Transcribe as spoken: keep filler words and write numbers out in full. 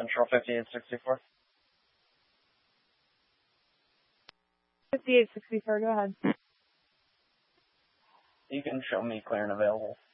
Central fifty-eight sixty-four. fifty-eight sixty-four, go ahead. You can show me clear and available.